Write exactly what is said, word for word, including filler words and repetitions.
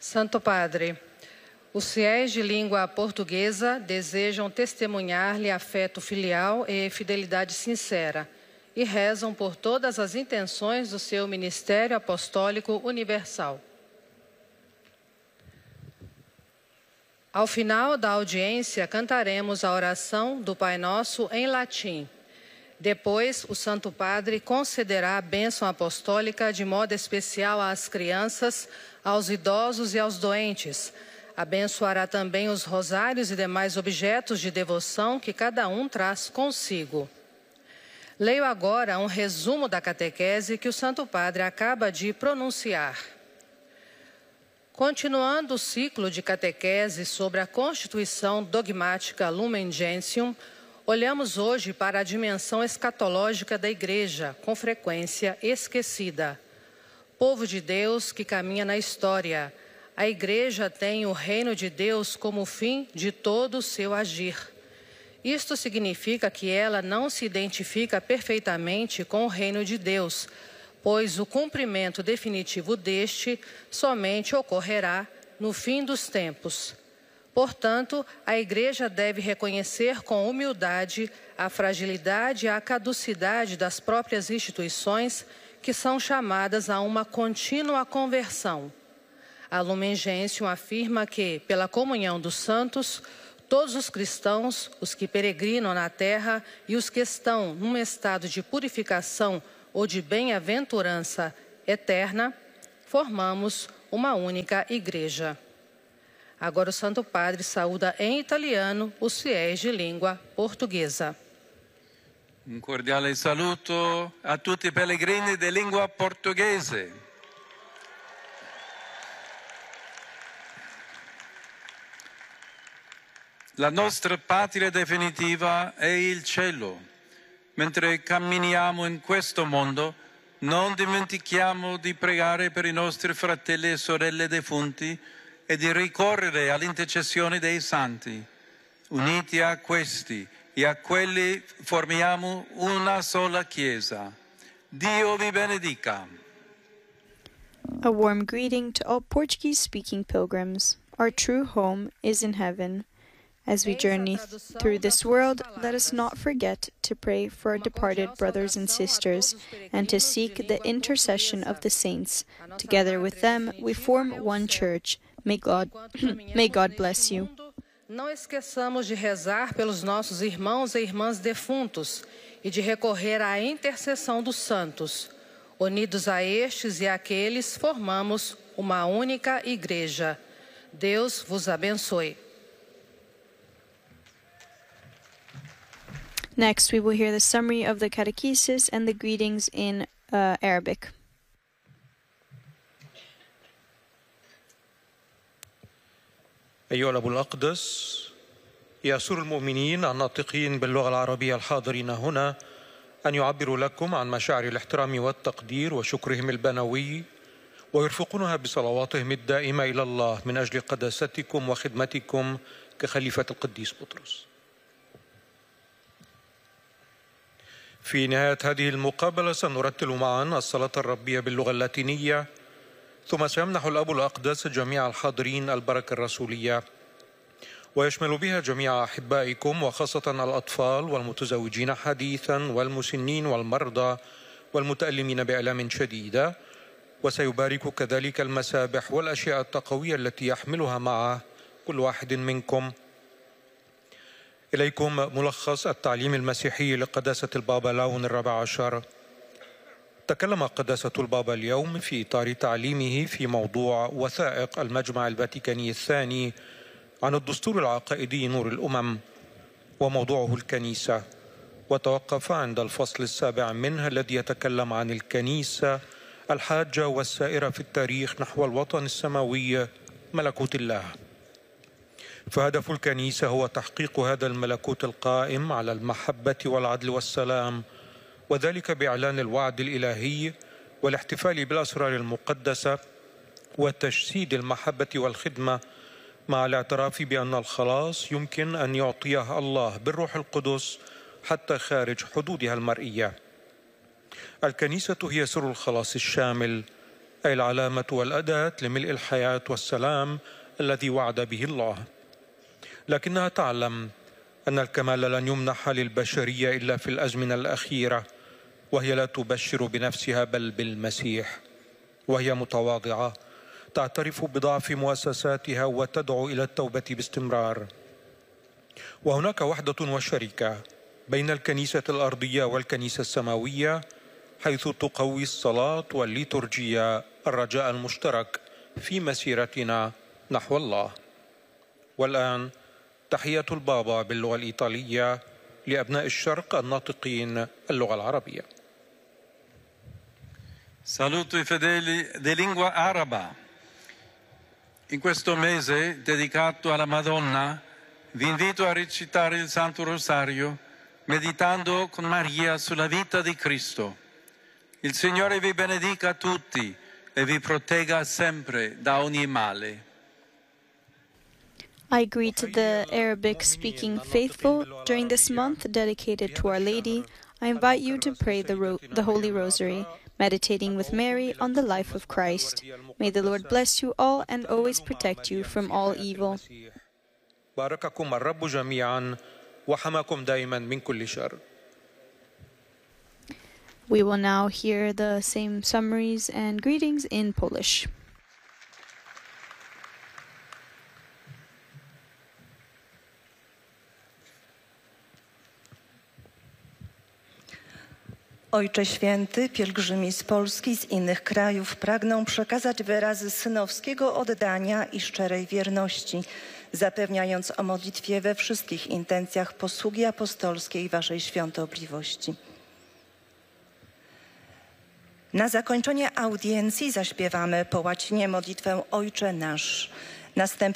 Santo Padre, os fiéis de língua portuguesa desejam testemunhar-lhe afeto filial e fidelidade sincera e rezam por todas as intenções do seu ministério apostólico universal. Ao final da audiência, cantaremos a oração do Pai Nosso em latim. Depois, o Santo Padre concederá a bênção apostólica de modo especial às crianças, aos idosos e aos doentes. Abençoará também os rosários e demais objetos de devoção que cada um traz consigo. Leio agora um resumo da catequese que o Santo Padre acaba de pronunciar. Continuando o ciclo de catequese sobre a constituição dogmática Lumen Gentium, olhamos hoje para a dimensão escatológica da Igreja, com frequência esquecida. Povo de Deus que caminha na história, a Igreja tem o reino de Deus como fim de todo o seu agir. Isto significa que ela não se identifica perfeitamente com o reino de Deus, pois o cumprimento definitivo deste somente ocorrerá no fim dos tempos. Portanto, a Igreja deve reconhecer com humildade a fragilidade e a caducidade das próprias instituições que são chamadas a uma contínua conversão. A Lumen Gentium afirma que, pela comunhão dos santos, todos os cristãos, os que peregrinam na terra e os que estão num estado de purificação ou de bem-aventurança eterna, formamos uma única igreja. Agora o Santo Padre saúda em italiano os fiéis de língua portuguesa. Un cordiale saluto a tutti i pellegrini di lingua portoghese. La nostra patria definitiva è il cielo. Mentre camminiamo in questo mondo, non dimentichiamo di pregare per i nostri fratelli e sorelle defunti e di ricorrere all'intercessione dei santi. Uniti a questi e a quelli formiamo una sola Chiesa. Dio vi benedica. A warm greeting to all Portuguese-speaking pilgrims. Our true home is in heaven. As we journey through this world, let us not forget to pray for our departed brothers and sisters and to seek the intercession of the saints. Together with them, we form one church. May God, may God bless you. Não esqueçamos de rezar pelos nossos irmãos e irmãs defuntos e de recorrer à intercessão dos santos. Unidos a estes e àqueles, formamos uma única igreja. Deus vos abençoe. Next, we will hear the summary of the catechesis and the greetings in uh, Arabic. أيها الأب الأقدس، يسر المؤمنين الناطقين باللغة العربية الحاضرين هنا أن يعبروا لكم عن مشاعر الاحترام والتقدير وشكرهم البنوي ويرفقونها بصلواتهم الدائمة إلى الله من أجل قداستكم وخدمتكم كخليفة القديس بطرس. في نهاية هذه المقابلة سنرتل معا الصلاة الربية باللغة اللاتينية، ثم سيمنح الأب الأقدس جميع الحاضرين البركة الرسولية، ويشمل بها جميع أحبائكم وخاصة الأطفال والمتزوجين حديثا والمسنين والمرضى والمتألمين بآلام شديدة، وسيبارك كذلك المسابح والأشياء التقوية التي يحملها معه كل واحد منكم. إليكم ملخص التعليم المسيحي لقداسة البابا لاون الرابع عشر. تكلم قداسة البابا اليوم في إطار تعليمه في موضوع وثائق المجمع الفاتيكاني الثاني عن الدستور العقائدي نور الأمم وموضوعه الكنيسة، وتوقف عند الفصل السابع منه الذي يتكلم عن الكنيسة الحاجة والسائرة في التاريخ نحو الوطن السماوي ملكوت الله. فهدف الكنيسة هو تحقيق هذا الملكوت القائم على المحبة والعدل والسلام، وذلك بإعلان الوعد الإلهي والاحتفال بالأسرار المقدسة وتجسيد المحبة والخدمة، مع الاعتراف بأن الخلاص يمكن أن يعطيه الله بالروح القدس حتى خارج حدودها المرئية. الكنيسة هي سر الخلاص الشامل أي العلامة والأداة لملء الحياة والسلام الذي وعد به الله. لكنها تعلم أن الكمال لن يمنح للبشرية إلا في الأزمنة الأخيرة، وهي لا تبشر بنفسها بل بالمسيح، وهي متواضعة تعترف بضعف مؤسساتها وتدعو إلى التوبة باستمرار. وهناك وحدة وشركة بين الكنيسة الأرضية والكنيسة السماوية، حيث تقوي الصلاة والليتورجية الرجاء المشترك في مسيرتنا نحو الله. والآن تحية البابا باللغة الإيطالية لأبناء الشرق الناطقين اللغة العربية. Saluto i fedeli di lingua araba. In questo mese dedicato alla Madonna, vi invito a recitare il Santo Rosario meditando con Maria sulla vita di Cristo. Il Signore vi benedica tutti e vi protegga sempre da ogni male. I greet the Arabic-speaking faithful during this month dedicated to Our Lady. I invite you to pray the, Ro- the Holy Rosary, meditating with Mary on the life of Christ. May the Lord bless you all and always protect you from all evil. بارككم الرب جميعا وحماكم دائما من كل شر. We will now hear the same summaries and greetings in Polish. Ojcze Święty, pielgrzymi z Polski i z innych krajów pragną przekazać wyrazy synowskiego oddania i szczerej wierności, zapewniając o modlitwie we wszystkich intencjach posługi apostolskiej Waszej świątobliwości. Na zakończenie audiencji zaśpiewamy po łacinie modlitwę Ojcze Nasz. Następnie